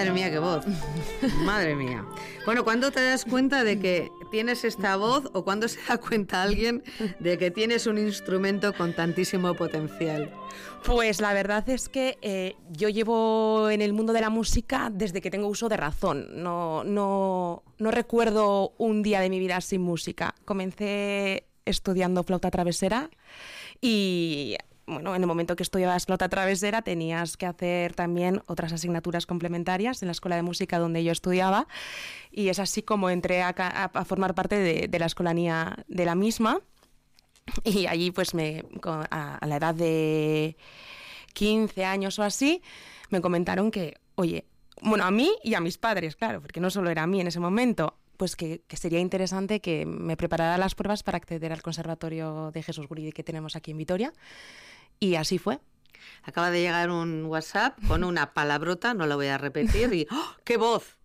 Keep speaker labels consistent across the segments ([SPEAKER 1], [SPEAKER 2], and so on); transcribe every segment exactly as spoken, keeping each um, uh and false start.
[SPEAKER 1] Madre mía, qué voz. Madre mía. Bueno, ¿cuándo te das cuenta de que tienes esta voz o cuándo se da cuenta alguien de que tienes un instrumento con tantísimo potencial?
[SPEAKER 2] Pues la verdad es que eh, yo llevo en el mundo de la música desde que tengo uso de razón. No, no, no recuerdo un día de mi vida sin música. Comencé estudiando flauta travesera y... Bueno, en el momento que estudiabas flauta travesera tenías que hacer también otras asignaturas complementarias en la escuela de música donde yo estudiaba, y es así como entré a, a, a formar parte de, de la escolanía de la misma, y allí pues me, a, a la edad de quince años o así me comentaron que, oye, bueno, a mí y a mis padres, claro, porque no solo era a mí en ese momento, pues que, que sería interesante que me preparara las pruebas para acceder al Conservatorio de Jesús Guridi que tenemos aquí en Vitoria. Y así fue.
[SPEAKER 1] Acaba de llegar un WhatsApp con una palabrota, no la voy a repetir, y ¡oh, qué voz!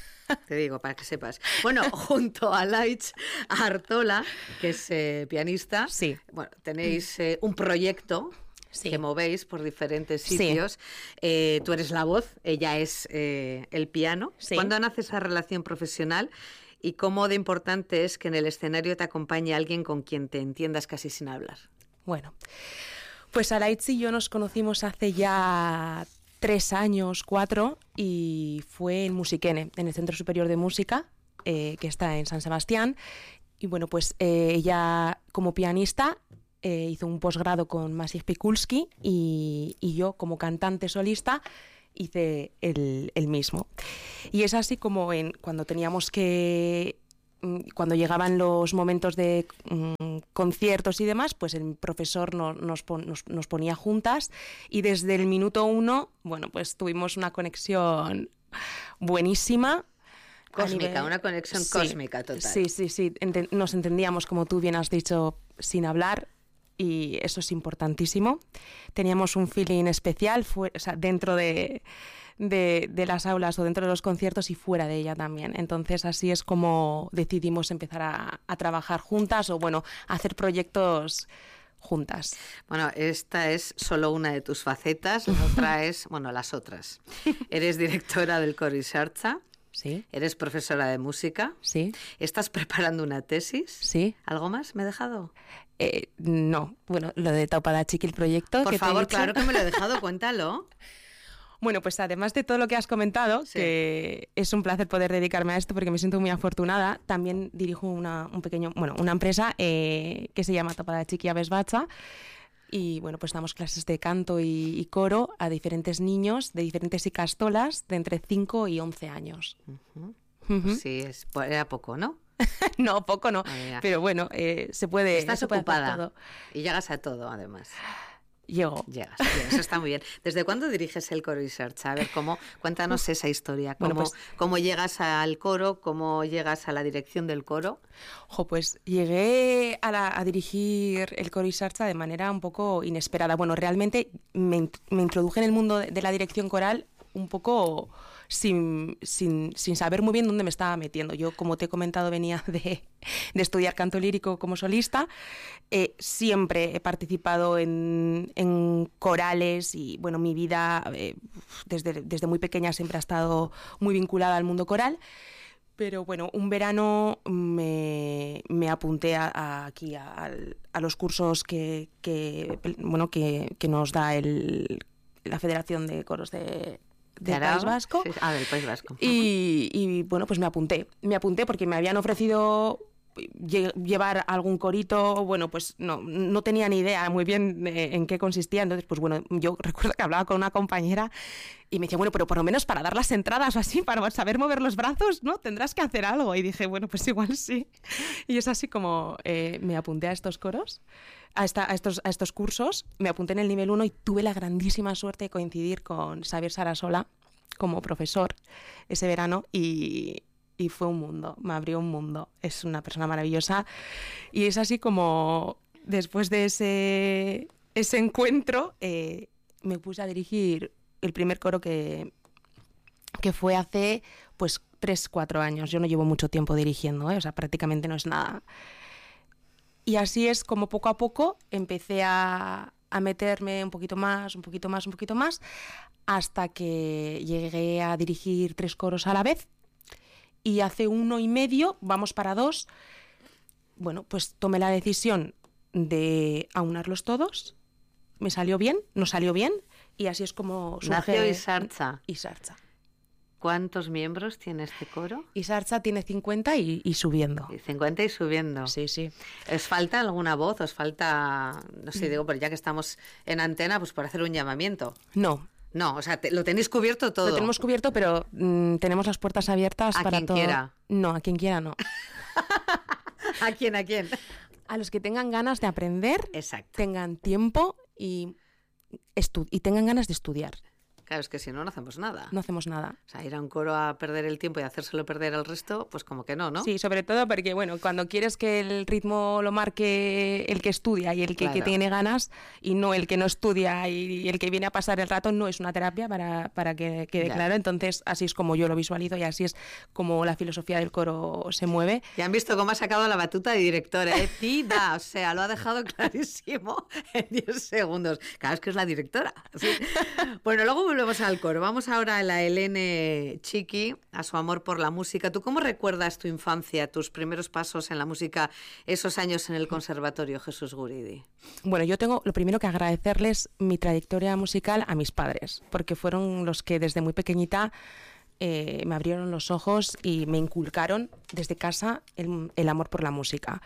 [SPEAKER 1] Te digo, para que sepas. Bueno, junto a Laitz Artola, que es eh, pianista,
[SPEAKER 2] sí.
[SPEAKER 1] Bueno, tenéis eh, un proyecto sí. que movéis por diferentes sitios. Sí. Eh, tú eres la voz, ella es eh, el piano. Sí. ¿Cuándo nace esa relación profesional? ¿Y cómo de importante es que en el escenario te acompañe alguien con quien te entiendas casi sin hablar?
[SPEAKER 2] Bueno... Pues Alaitz y yo nos conocimos hace ya tres años, cuatro, y fue en Musiquene, en el Centro Superior de Música, eh, que está en San Sebastián. Y bueno, pues eh, ella como pianista eh, hizo un posgrado con Maciej Pikulski y, y yo como cantante solista hice el, el mismo. Y es así como en, cuando teníamos que... Cuando llegaban los momentos de mm, conciertos y demás, pues el profesor no, nos, pon, nos, nos ponía juntas y desde el minuto uno, bueno, pues tuvimos una conexión buenísima.
[SPEAKER 1] Cósmica, nivel... una conexión
[SPEAKER 2] sí,
[SPEAKER 1] cósmica total.
[SPEAKER 2] Sí, sí, sí, Ent- nos entendíamos, como tú bien has dicho, sin hablar, y eso es importantísimo. Teníamos un feeling especial, fue, o sea, dentro de... De, de las aulas o dentro de los conciertos y fuera de ella también. Entonces así es como decidimos empezar a, a trabajar juntas o bueno, a hacer proyectos juntas.
[SPEAKER 1] Bueno, esta es solo una de tus facetas, la otra es, bueno, las otras. Eres directora del Coro Isartza.
[SPEAKER 2] Sí.
[SPEAKER 1] Eres profesora de música.
[SPEAKER 2] Sí.
[SPEAKER 1] ¿Estás preparando una tesis?
[SPEAKER 2] Sí.
[SPEAKER 1] ¿Algo más me he dejado?
[SPEAKER 2] Eh, no, bueno, lo de Taupadachiki, el proyecto.
[SPEAKER 1] Por
[SPEAKER 2] que
[SPEAKER 1] favor,
[SPEAKER 2] te he
[SPEAKER 1] claro que me lo he dejado, cuéntalo.
[SPEAKER 2] Bueno, pues además de todo lo que has comentado, sí. que es un placer poder dedicarme a esto porque me siento muy afortunada, también dirijo una, un pequeño, bueno, una empresa eh, que se llama Taupadachiki Abesbatza y bueno, pues damos clases de canto y, y coro a diferentes niños de diferentes ikastolas de entre cinco y once años.
[SPEAKER 1] Uh-huh. Uh-huh. Sí, es, era poco, ¿no?
[SPEAKER 2] No, poco no, ah, pero bueno, eh, se puede...
[SPEAKER 1] Estás
[SPEAKER 2] se puede
[SPEAKER 1] ocupada
[SPEAKER 2] todo.
[SPEAKER 1] Y llegas a todo, además.
[SPEAKER 2] Llego.
[SPEAKER 1] Llegas, llegas, eso está muy bien. ¿Desde cuándo diriges el Coro Isartza? A ver, cómo, cuéntanos Uf. esa historia. ¿Cómo, bueno, pues, ¿Cómo llegas al coro? ¿Cómo llegas a la dirección del coro?
[SPEAKER 2] Jo, pues llegué a, la, a dirigir el Coro Isartza de manera un poco inesperada. Bueno, realmente me, me introduje en el mundo de, de la dirección coral un poco sin, sin, sin saber muy bien dónde me estaba metiendo. Yo, como te he comentado, venía de, de estudiar canto lírico como solista. Eh, siempre he participado en, en corales y, bueno, mi vida eh, desde, desde muy pequeña siempre ha estado muy vinculada al mundo coral. Pero bueno, un verano me, me apunté a, a aquí a, a los cursos que, que, bueno, que, que nos da el, la Federación de Coros de... del País Vasco.
[SPEAKER 1] Sí, ah, del País Vasco.
[SPEAKER 2] Y, y bueno, pues me apunté. Me apunté porque me habían ofrecido lle- llevar algún corito. Bueno, pues no, no tenía ni idea muy bien de, en qué consistía. Entonces, pues bueno, yo recuerdo que hablaba con una compañera y me decía, bueno, pero por lo menos para dar las entradas o así, para saber mover los brazos, ¿no? Tendrás que hacer algo. Y dije, bueno, pues igual sí. Y es así como eh, me apunté a estos coros. A, esta, a, estos, a estos cursos, me apunté en el nivel uno y tuve la grandísima suerte de coincidir con Xavier Sarasola como profesor ese verano y, y fue un mundo, me abrió un mundo. Es una persona maravillosa y es así como después de ese, ese encuentro eh, me puse a dirigir el primer coro que, que fue hace pues tres, cuatro años. Yo no llevo mucho tiempo dirigiendo, ¿eh? O sea, prácticamente no es nada. Y así es como poco a poco empecé a, a meterme un poquito más, un poquito más, un poquito más, hasta que llegué a dirigir tres coros a la vez. Y hace uno y medio, vamos para dos, bueno, pues tomé la decisión de aunarlos todos. Me salió bien, nos salió bien, y así es como surge...
[SPEAKER 1] Nació Isartza.
[SPEAKER 2] Isartza.
[SPEAKER 1] ¿Cuántos miembros tiene este coro?
[SPEAKER 2] Isartza tiene cincuenta y, y subiendo.
[SPEAKER 1] Y cincuenta y subiendo.
[SPEAKER 2] Sí, sí.
[SPEAKER 1] ¿Os falta alguna voz? ¿Os falta, no sé, digo, pero ya que estamos en antena, pues por hacer un llamamiento?
[SPEAKER 2] No.
[SPEAKER 1] No, o sea, te, lo tenéis cubierto todo.
[SPEAKER 2] Lo tenemos cubierto, pero mmm, tenemos las puertas abiertas
[SPEAKER 1] a
[SPEAKER 2] para
[SPEAKER 1] quien
[SPEAKER 2] todo.
[SPEAKER 1] quiera.
[SPEAKER 2] No, a quien quiera no.
[SPEAKER 1] ¿A quién, a quién?
[SPEAKER 2] A los que tengan ganas de aprender,
[SPEAKER 1] exacto,
[SPEAKER 2] tengan tiempo y, estu- y tengan ganas de estudiar.
[SPEAKER 1] Claro, es que si no, no hacemos nada.
[SPEAKER 2] No hacemos nada.
[SPEAKER 1] O sea, ir a un coro a perder el tiempo y hacérselo perder al resto, pues como que no, ¿no?
[SPEAKER 2] Sí, sobre todo porque, bueno, cuando quieres que el ritmo lo marque el que estudia y el que, claro. que tiene ganas, y no el que no estudia y el que viene a pasar el rato, no es una terapia, para, para que quede ya. claro. Entonces, así es como yo lo visualizo y así es como la filosofía del coro se mueve.
[SPEAKER 1] Ya han visto cómo ha sacado la batuta de directora, ¿eh? Tida, o sea, lo ha dejado clarísimo en diez segundos. Claro, es que es la directora. ¿Sí? Bueno, luego volvemos al coro. Vamos ahora a la Helene Chiqui, a su amor por la música. ¿Tú cómo recuerdas tu infancia, tus primeros pasos en la música, esos años en el Conservatorio Jesús Guridi?
[SPEAKER 2] Bueno, yo tengo lo primero que agradecerles mi trayectoria musical a mis padres, porque fueron los que desde muy pequeñita eh, me abrieron los ojos y me inculcaron desde casa el, el amor por la música.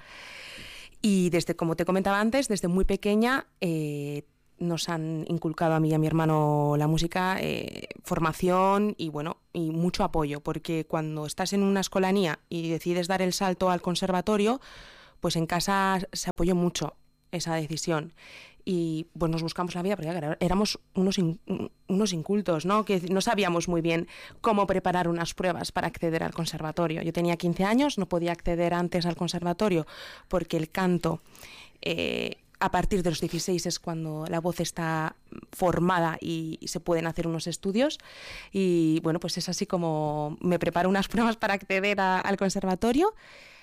[SPEAKER 2] Y desde, como te comentaba antes, desde muy pequeña eh, nos han inculcado a mí y a mi hermano la música, eh, formación y bueno, y mucho apoyo, porque cuando estás en una escolanía y decides dar el salto al conservatorio, pues en casa se apoyó mucho esa decisión. Y pues nos buscamos la vida, porque claro, éramos unos, in, unos incultos, ¿no? Que no sabíamos muy bien cómo preparar unas pruebas para acceder al conservatorio. Yo tenía quince años, no podía acceder antes al conservatorio porque el canto... Eh, a partir de los dieciséis es cuando la voz está formada y se pueden hacer unos estudios. Y bueno, pues es así como me preparo unas pruebas para acceder a, al conservatorio,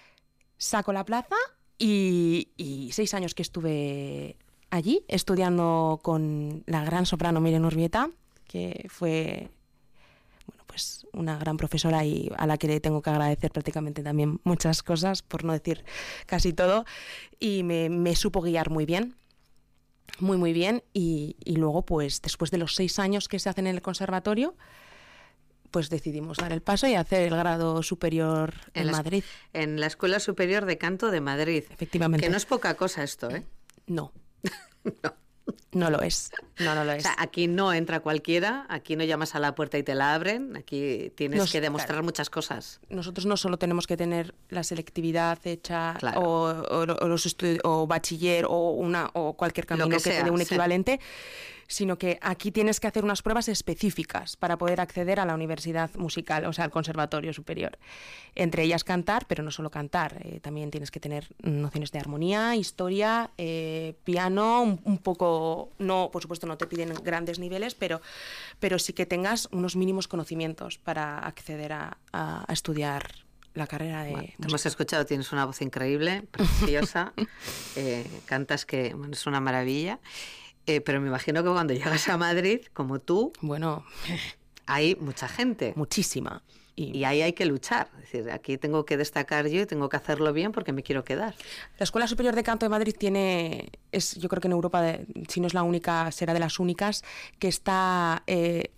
[SPEAKER 2] saco la plaza y, y seis años que estuve allí estudiando con la gran soprano Miren Urbieta, que fue... bueno, pues una gran profesora y a la que le tengo que agradecer prácticamente también muchas cosas, por no decir casi todo, y me, me supo guiar muy bien, muy muy bien, y, y luego pues después de los seis años que se hacen en el conservatorio, pues decidimos dar el paso y hacer el grado superior en, en la, Madrid.
[SPEAKER 1] En la Escuela Superior de Canto de Madrid.
[SPEAKER 2] Efectivamente.
[SPEAKER 1] Que no es poca cosa esto, ¿eh?
[SPEAKER 2] No.
[SPEAKER 1] No.
[SPEAKER 2] No lo es, no, no lo es.
[SPEAKER 1] O sea, aquí no entra cualquiera, aquí no llamas a la puerta y te la abren, aquí tienes Nos, que demostrar claro, muchas cosas.
[SPEAKER 2] Nosotros no solo tenemos que tener la selectividad hecha
[SPEAKER 1] claro.
[SPEAKER 2] o, o, o, los estudi- o bachiller o, una, o cualquier camino que, que sea, te dé un equivalente, sí. Sino que aquí tienes que hacer unas pruebas específicas para poder acceder a la universidad musical, o sea, al conservatorio superior. Entre ellas cantar, pero no solo cantar, eh, también tienes que tener nociones de armonía, historia, eh, piano, un, un poco, no, por supuesto no te piden grandes niveles, pero, pero sí que tengas unos mínimos conocimientos para acceder a, a, a estudiar la carrera de...
[SPEAKER 1] Bueno, te hemos escuchado, tienes una voz increíble, preciosa, eh, cantas que bueno, es una maravilla. Eh, pero me imagino que cuando llegas a Madrid, como tú,
[SPEAKER 2] bueno,
[SPEAKER 1] hay mucha gente.
[SPEAKER 2] Muchísima.
[SPEAKER 1] Y, y ahí hay que luchar. Es decir, aquí tengo que destacar yo y tengo que hacerlo bien porque me quiero quedar.
[SPEAKER 2] La Escuela Superior de Canto de Madrid tiene, es, yo creo que en Europa, de, si no es la única, será de las únicas, que está eh,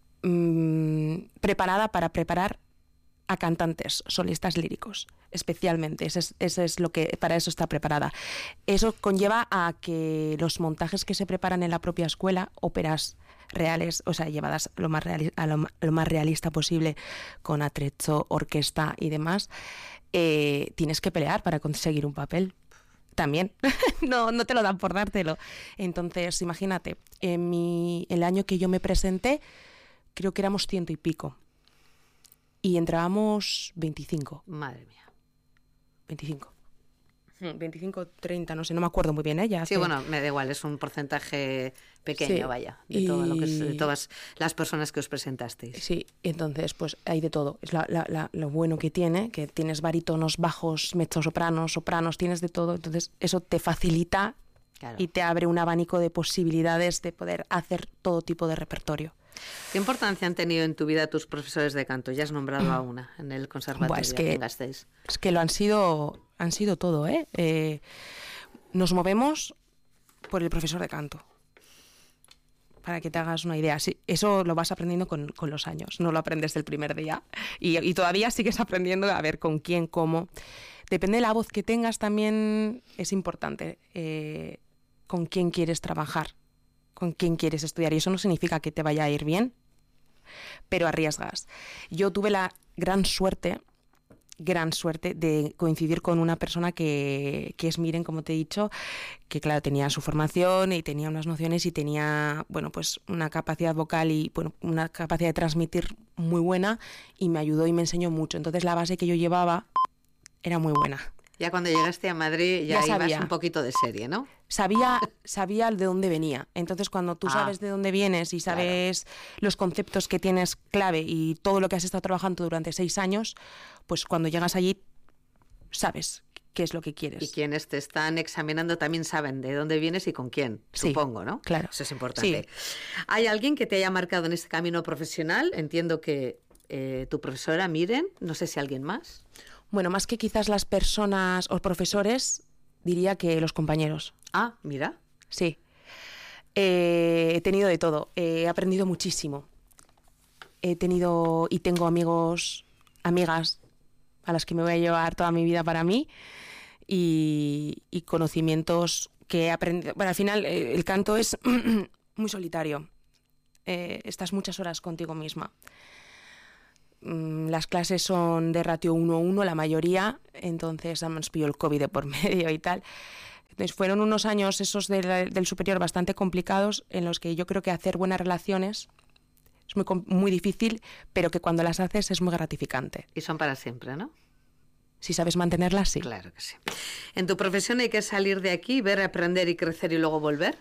[SPEAKER 2] mmm, preparada para preparar a cantantes, solistas líricos, especialmente. Eso es, eso es lo que para eso está preparada. Eso conlleva a que los montajes que se preparan en la propia escuela, óperas reales, o sea, llevadas lo más, reali- a lo, lo más realista posible, con atrecho, orquesta y demás, eh, tienes que pelear para conseguir un papel. También, no, no te lo dan por dártelo. Entonces, imagínate, en mi, el año que yo me presenté, creo que éramos ciento y pico. Y entrábamos veinticinco.
[SPEAKER 1] Madre mía.
[SPEAKER 2] veinticinco. veinticinco, treinta, no sé, no me acuerdo muy bien, ¿eh? Ya
[SPEAKER 1] sí,
[SPEAKER 2] hace...
[SPEAKER 1] bueno, me da igual, es un porcentaje pequeño, sí, vaya, de,
[SPEAKER 2] y...
[SPEAKER 1] todo lo que es, de todas las personas que os presentasteis.
[SPEAKER 2] Sí, entonces, pues hay de todo. Es la, la, la, lo bueno que tiene, que tienes barítonos, bajos, mezzosopranos, sopranos, tienes de todo. Entonces, eso te facilita Claro. Y te abre un abanico de posibilidades de poder hacer todo tipo de repertorio.
[SPEAKER 1] ¿Qué importancia han tenido en tu vida tus profesores de canto? Ya has nombrado a una en el conservatorio.
[SPEAKER 2] Buah, es que,
[SPEAKER 1] en Gasteiz.
[SPEAKER 2] Es que lo han sido, han sido todo, ¿eh? Eh, nos movemos por el profesor de canto. Para que te hagas una idea. Sí, eso lo vas aprendiendo con, con los años, no lo aprendes del primer día. Y, y todavía sigues aprendiendo a ver con quién, cómo. Depende de la voz que tengas, también es importante eh, con quién quieres trabajar, con quién quieres estudiar. Y eso no significa que te vaya a ir bien, pero arriesgas. Yo tuve la gran suerte, gran suerte de coincidir con una persona que, que es Miren, como te he dicho, que claro, tenía su formación y tenía unas nociones y tenía, bueno, pues una capacidad vocal y bueno, una capacidad de transmitir muy buena, y me ayudó y me enseñó mucho. Entonces la base que yo llevaba era muy buena.
[SPEAKER 1] Ya cuando llegaste a Madrid ya, ya ibas un poquito de serie, ¿no?
[SPEAKER 2] Sabía, sabía de dónde venía. Entonces cuando tú ah, sabes de dónde vienes y sabes claro. los conceptos que tienes clave y todo lo que has estado trabajando durante seis años, pues cuando llegas allí sabes qué es lo que quieres.
[SPEAKER 1] Y quienes te están examinando también saben de dónde vienes y con quién,
[SPEAKER 2] sí,
[SPEAKER 1] supongo, ¿no?
[SPEAKER 2] Claro.
[SPEAKER 1] Eso es importante.
[SPEAKER 2] Sí.
[SPEAKER 1] ¿Hay alguien que te haya marcado en este camino profesional? Entiendo que eh, tu profesora Miren, no sé si alguien más.
[SPEAKER 2] Bueno, más que quizás las personas o profesores, diría que los compañeros.
[SPEAKER 1] Ah, mira.
[SPEAKER 2] Sí. Eh, he tenido de todo. Eh, he aprendido muchísimo. He tenido y tengo amigos, amigas a las que me voy a llevar toda mi vida para mí, y, y conocimientos que he aprendido. Bueno, al final eh, el canto es muy solitario. Eh, estás muchas horas contigo misma. Las clases son de ratio uno a uno, la mayoría, entonces nos pilló el COVID de por medio y tal. Entonces fueron unos años esos de la, del superior bastante complicados, en los que yo creo que hacer buenas relaciones es muy, muy difícil, pero que cuando las haces es muy gratificante.
[SPEAKER 1] Y son para siempre, ¿no?
[SPEAKER 2] Si sabes mantenerlas, sí.
[SPEAKER 1] Claro que sí. ¿En tu profesión hay que salir de aquí, ver, aprender y crecer y luego volver?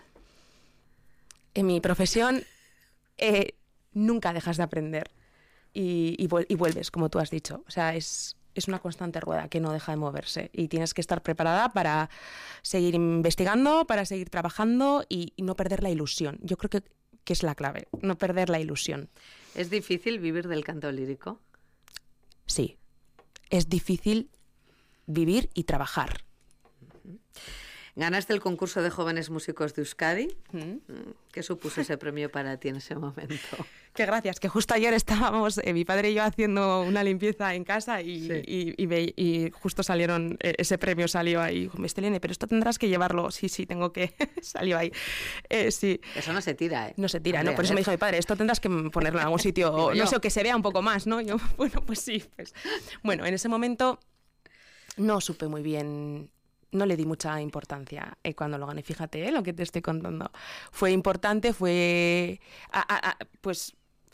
[SPEAKER 2] En mi profesión eh, nunca dejas de aprender. Y, y, y vuelves, como tú has dicho. O sea, es, es una constante rueda que no deja de moverse, y tienes que estar preparada para seguir investigando, para seguir trabajando y, y no perder la ilusión. Yo creo que, que es la clave, no perder la ilusión.
[SPEAKER 1] ¿Es difícil vivir del canto lírico?
[SPEAKER 2] Sí, es difícil vivir y trabajar.
[SPEAKER 1] Ganaste el concurso de jóvenes músicos de Euskadi. ¿Qué supuso ese premio para ti en ese momento?
[SPEAKER 2] Qué gracias, que justo ayer estábamos, eh, mi padre y yo, haciendo una limpieza en casa y, sí. y, y, y, y justo salieron, eh, ese premio salió ahí. Dijo, Estelene, pero esto tendrás que llevarlo. Sí, sí, tengo que... salió ahí. Eh, sí.
[SPEAKER 1] Eso no se tira, ¿eh?
[SPEAKER 2] No se tira, Hombre, ¿no? Por eso me dijo mi padre, esto tendrás que ponerlo en algún sitio, no sé, o que se vea un poco más, ¿no? Yo, bueno, pues sí. Pues. Bueno, en ese momento no supe muy bien... No le di mucha importancia eh, cuando lo gané, fíjate eh, lo que te estoy contando. Fue importante, fue... A, a, a, pues...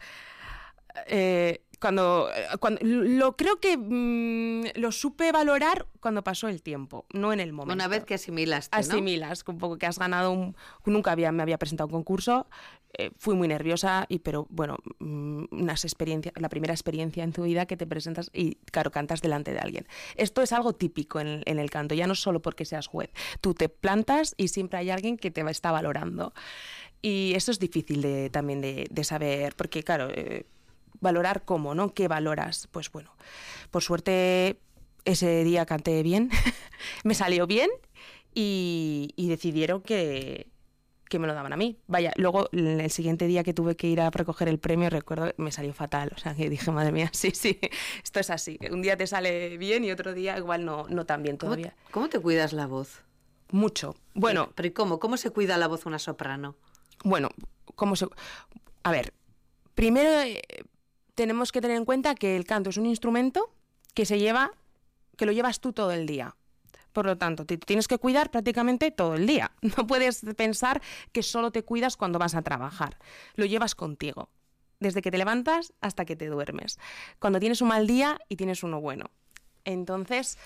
[SPEAKER 2] Eh, cuando, cuando lo creo que mmm, lo supe valorar cuando pasó el tiempo, no en el momento.
[SPEAKER 1] Una vez que asimilaste,
[SPEAKER 2] Asimilas, ¿no? Un poco que has ganado un... Nunca había, me había presentado un concurso, eh, fui muy nerviosa, y pero bueno, mmm, unas experiencias, la primera experiencia en tu vida que te presentas y claro, cantas delante de alguien. Esto es algo típico en, en el canto, ya no solo porque seas juez. Tú te plantas y siempre hay alguien que te está valorando. Y eso es difícil de, también de, de saber, porque claro... Eh, valorar cómo, ¿no? ¿Qué valoras? Pues bueno, por suerte ese día canté bien, me salió bien y, y decidieron que, que me lo daban a mí. Vaya, luego el siguiente día que tuve que ir a recoger el premio, recuerdo, me salió fatal. O sea, que dije, madre mía, sí, sí, esto es así. Un día te sale bien y otro día igual no, no tan bien todavía.
[SPEAKER 1] ¿Cómo, ¿Cómo te cuidas la voz?
[SPEAKER 2] Mucho. Bueno.
[SPEAKER 1] ¿Pero y cómo? ¿Cómo se cuida la voz una soprano?
[SPEAKER 2] Bueno, ¿cómo se...? A ver, primero... Eh, tenemos que tener en cuenta que el canto es un instrumento que se lleva, que lo llevas tú todo el día. Por lo tanto, te tienes que cuidar prácticamente todo el día. No puedes pensar que solo te cuidas cuando vas a trabajar. Lo llevas contigo, desde que te levantas hasta que te duermes. Cuando tienes un mal día y tienes uno bueno. Entonces,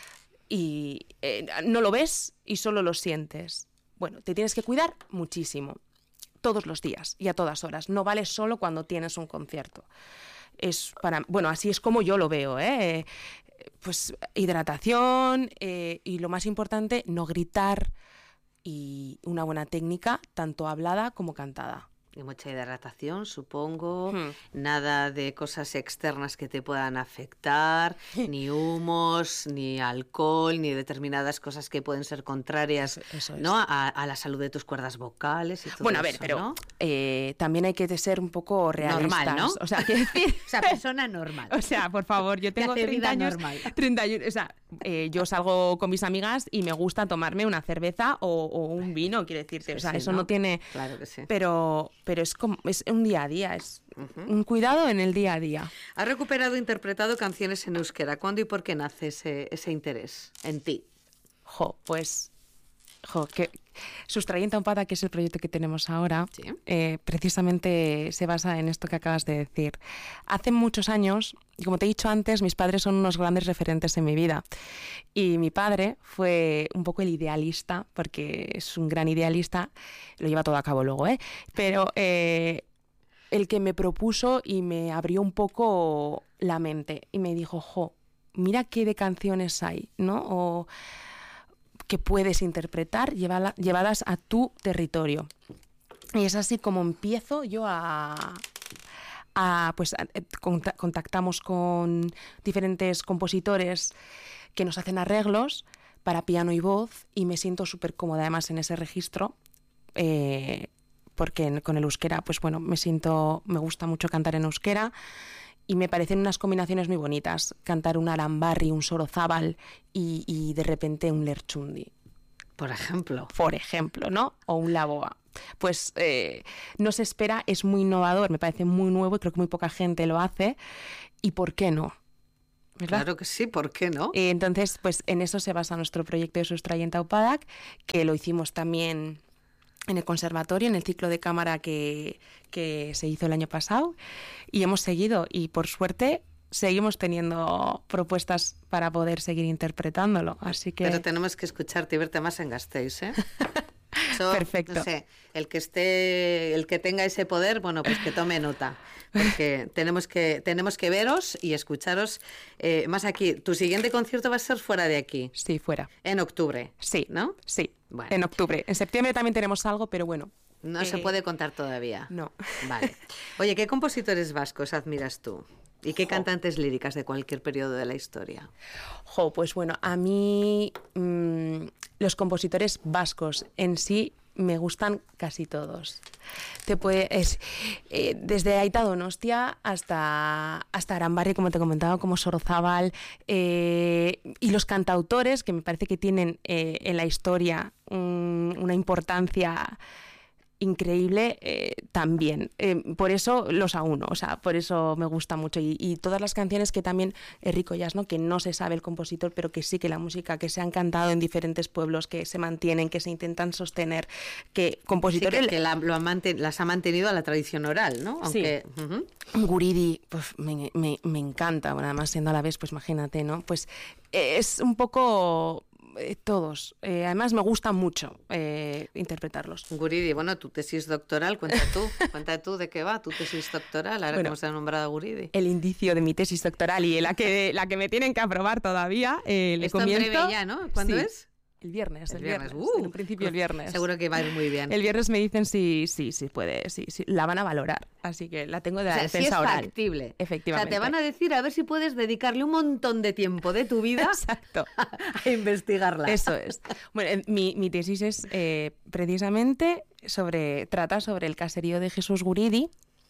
[SPEAKER 2] y eh, no lo ves y solo lo sientes. Bueno, te tienes que cuidar muchísimo. Todos los días y a todas horas. No vale solo cuando tienes un concierto. Es para, bueno, así es como yo lo veo, ¿eh? Pues hidratación eh, y lo más importante, no gritar, y una buena técnica, tanto hablada como cantada.
[SPEAKER 1] Y mucha hidratación, supongo,
[SPEAKER 2] Hmm.
[SPEAKER 1] nada de cosas externas que te puedan afectar, ni humos, ni alcohol, ni determinadas cosas que pueden ser contrarias,
[SPEAKER 2] Eso es.
[SPEAKER 1] ¿no? a, a la salud de tus cuerdas vocales y todo
[SPEAKER 2] Bueno, a ver,
[SPEAKER 1] eso,
[SPEAKER 2] pero
[SPEAKER 1] ¿no?
[SPEAKER 2] eh, también hay que ser un poco realistas.
[SPEAKER 1] Normal, ¿no?
[SPEAKER 2] O sea, quiero decir...
[SPEAKER 1] O sea, persona normal.
[SPEAKER 2] O sea, por favor, yo tengo
[SPEAKER 1] hace
[SPEAKER 2] treinta
[SPEAKER 1] vida
[SPEAKER 2] años,
[SPEAKER 1] normal.
[SPEAKER 2] treinta años, o sea, eh, yo salgo con mis amigas y me gusta tomarme una cerveza o, o un vino, quiero decirte,
[SPEAKER 1] Sí,
[SPEAKER 2] o sea,
[SPEAKER 1] sí,
[SPEAKER 2] eso
[SPEAKER 1] ¿no?
[SPEAKER 2] no tiene...
[SPEAKER 1] Claro que sí.
[SPEAKER 2] Pero, pero es como, es un día a día, es un cuidado en el día a día.
[SPEAKER 1] Has recuperado e interpretado canciones en euskera. ¿Cuándo y por qué nace ese, ese interés en ti?
[SPEAKER 2] Jo, pues, jo, que Sustrayendo un Pata, que es el proyecto que tenemos ahora,
[SPEAKER 1] Sí.
[SPEAKER 2] eh, precisamente se basa en esto que acabas de decir. Hace muchos años, y como te he dicho antes, mis padres son unos grandes referentes en mi vida. Y mi padre fue un poco el idealista, porque es un gran idealista, lo lleva todo a cabo luego, ¿eh? Pero eh, el que me propuso y me abrió un poco la mente y me dijo, jo, mira qué de canciones hay, ¿no? O que puedes interpretar llevala, llevadas a tu territorio. Y es así como empiezo yo a... a pues a, conta, contactamos con diferentes compositores que nos hacen arreglos para piano y voz y me siento súper cómoda además en ese registro, eh, porque en, con el euskera, pues bueno, me siento, me gusta mucho cantar en euskera. Y me parecen unas combinaciones muy bonitas. Cantar un arambarri, un sorozábal y, y de repente un lerchundi.
[SPEAKER 1] Por ejemplo.
[SPEAKER 2] Por ejemplo, ¿no? O un laboa. Pues eh, no se espera, es muy innovador, me parece muy nuevo y creo que muy poca gente lo hace. ¿Y por qué no? ¿Verdad?
[SPEAKER 1] Claro que sí, ¿por qué no?
[SPEAKER 2] Eh, entonces, pues en eso se basa nuestro proyecto de Sustrayendo un Pata, que lo hicimos también en el conservatorio, en el ciclo de cámara que, que se hizo el año pasado, y hemos seguido, y por suerte seguimos teniendo propuestas para poder seguir interpretándolo, así que...
[SPEAKER 1] Pero tenemos que escucharte y verte más en Gasteiz, ¿eh? Eso,
[SPEAKER 2] perfecto.
[SPEAKER 1] No sé, el que esté, el que tenga ese poder, bueno, pues que tome nota, porque tenemos que, tenemos que veros y escucharos eh, más aquí. Tu siguiente concierto va a ser fuera de aquí.
[SPEAKER 2] Sí, fuera.
[SPEAKER 1] En octubre.
[SPEAKER 2] Sí,
[SPEAKER 1] ¿no?
[SPEAKER 2] Sí,
[SPEAKER 1] bueno.
[SPEAKER 2] En octubre. En septiembre también tenemos algo, pero bueno.
[SPEAKER 1] No
[SPEAKER 2] eh...
[SPEAKER 1] se puede contar todavía.
[SPEAKER 2] No.
[SPEAKER 1] Vale. Oye, ¿qué compositores vascos admiras tú? ¿Y qué jo. cantantes líricas de cualquier periodo de la historia?
[SPEAKER 2] Jo, pues bueno, a mí mmm, los compositores vascos en sí me gustan casi todos. Te puede, es, eh, desde Aita Donostia hasta, hasta Arambarri, como te comentaba, como Sorozábal, eh, y los cantautores que me parece que tienen eh, en la historia un, una importancia increíble eh, también. Eh, por eso los auno, o sea, por eso me gusta mucho. Y, y todas las canciones que también es rico jazz, ¿no? Que no se sabe el compositor, pero que sí que la música, que se han cantado en diferentes pueblos, que se mantienen, que se intentan sostener, que compositores...
[SPEAKER 1] Sí, que, que la, lo ha manten, las ha mantenido a la tradición oral, ¿no? Aunque,
[SPEAKER 2] sí.
[SPEAKER 1] Uh-huh.
[SPEAKER 2] Guridi, pues me, me, me encanta, bueno, además siendo a la vez, pues imagínate, ¿no? Pues es un poco... Eh, todos. Eh, además me gusta mucho eh, interpretarlos.
[SPEAKER 1] Guridi, bueno, tu tesis doctoral, cuenta tú, cuenta tú de qué va tu tesis doctoral, ahora bueno, que hemos nombrado a Guridi.
[SPEAKER 2] El indicio de mi tesis doctoral y la que, la que me tienen que aprobar todavía, eh, le
[SPEAKER 1] Esto
[SPEAKER 2] comienzo...
[SPEAKER 1] en breve ya, ¿no? ¿Cuándo
[SPEAKER 2] sí.
[SPEAKER 1] es?
[SPEAKER 2] El viernes, el,
[SPEAKER 1] el viernes.
[SPEAKER 2] viernes.
[SPEAKER 1] Uh,
[SPEAKER 2] en un principio el viernes.
[SPEAKER 1] Seguro que va a ir muy bien.
[SPEAKER 2] El viernes me dicen si sí, sí, sí puede, sí, sí, la van a valorar, así que la tengo de la
[SPEAKER 1] o sea,
[SPEAKER 2] defensa
[SPEAKER 1] sí es
[SPEAKER 2] oral.
[SPEAKER 1] factible.
[SPEAKER 2] Efectivamente.
[SPEAKER 1] O sea, te van a decir a ver si puedes dedicarle un montón de tiempo de tu vida
[SPEAKER 2] Exacto.
[SPEAKER 1] a, a investigarla.
[SPEAKER 2] Eso es. Bueno, mi, mi tesis es eh, precisamente sobre, trata sobre el caserío de Jesús Guridi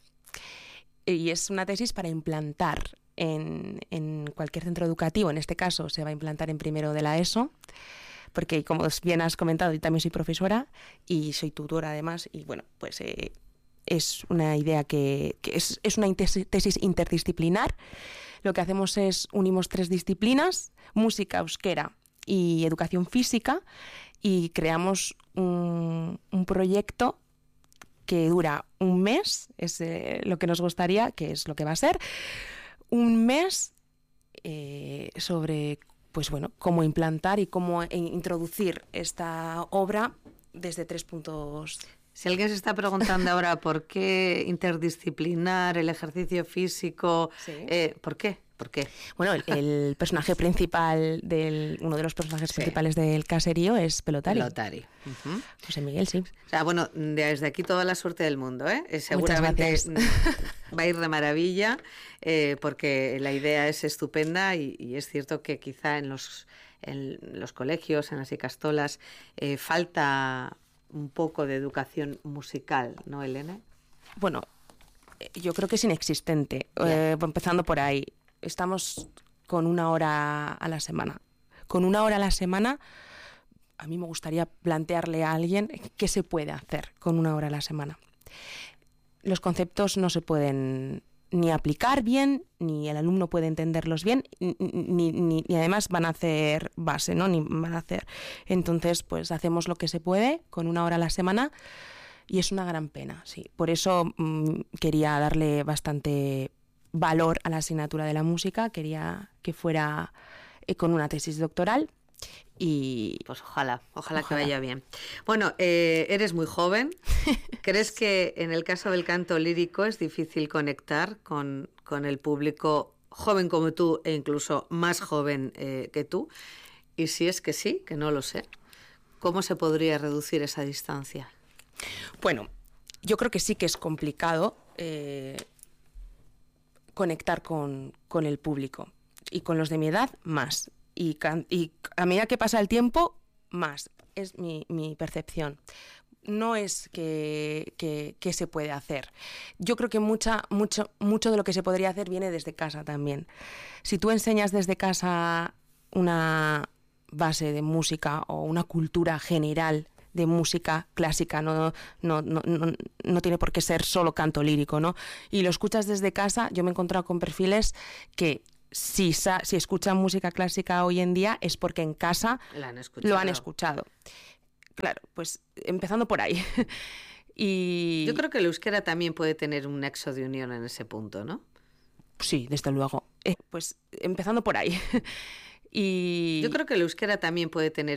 [SPEAKER 2] y es una tesis para implantar en, en cualquier centro educativo, en este caso se va a implantar en primero de la ESO, porque como bien has comentado, yo también soy profesora y soy tutora además, y bueno, pues eh, es una idea que, que es, es una tesis interdisciplinar. Lo que hacemos es unimos tres disciplinas, música, euskera y educación física, y creamos un, un proyecto que dura un mes, es eh, lo que nos gustaría, que es lo que va a ser, un mes eh, sobre... pues bueno, cómo implantar y cómo introducir esta obra desde tres puntos.
[SPEAKER 1] Si alguien se está preguntando ahora por qué interdisciplinar el ejercicio físico,
[SPEAKER 2] sí.
[SPEAKER 1] eh, ¿por qué? ¿Por qué?
[SPEAKER 2] Bueno, el, el personaje principal, del uno de los personajes sí. principales del caserío es Pelotari.
[SPEAKER 1] Pelotari. Uh-huh.
[SPEAKER 2] José Miguel, sí.
[SPEAKER 1] O sea, bueno, desde aquí toda la suerte del mundo, ¿eh? Seguramente va a ir de maravilla, eh, porque la idea es estupenda y, y es cierto que quizá en los, en los colegios, en las icastolas, eh, falta un poco de educación musical, ¿no, Elena?
[SPEAKER 2] Bueno, yo creo que es inexistente, yeah. eh, empezando por ahí. Estamos con una hora a la semana. Con una hora a la semana, a mí me gustaría plantearle a alguien qué se puede hacer con una hora a la semana. Los conceptos no se pueden ni aplicar bien, ni el alumno puede entenderlos bien, ni, ni, ni, ni además van a hacer base, ¿no? Ni van a hacer. Entonces, pues hacemos lo que se puede con una hora a la semana y es una gran pena, sí. Por eso mmm, quería darle bastante valor a la asignatura de la música, quería que fuera eh, con una tesis doctoral. Y
[SPEAKER 1] pues ojalá, ojalá, ojalá que vaya bien. Bueno, eh, eres muy joven. ¿Crees que en el caso del canto lírico es difícil conectar con, con el público joven como tú e incluso más joven eh, que tú? Y si es que sí, que no lo sé, ¿cómo se podría reducir esa distancia?
[SPEAKER 2] Bueno, yo creo que sí que es complicado eh, conectar con, con el público y con los de mi edad más. Y, y a medida que pasa el tiempo, más. Es mi, mi percepción. No es que, que, que se puede hacer. Yo creo que mucha, mucho, mucho de lo que se podría hacer viene desde casa también. Si tú enseñas desde casa una base de música o una cultura general de música clásica, no, no, no, no, no tiene por qué ser solo canto lírico, ¿no? Y lo escuchas desde casa, yo me he encontrado con perfiles que Si, si escuchan música clásica hoy en día es porque en casa
[SPEAKER 1] han
[SPEAKER 2] lo han escuchado. Claro, pues empezando por ahí. y
[SPEAKER 1] Yo creo que el euskera también puede tener un nexo de unión en ese punto, ¿no?
[SPEAKER 2] Sí, desde luego. Eh, pues empezando por ahí. y
[SPEAKER 1] Yo creo que el euskera también puede tener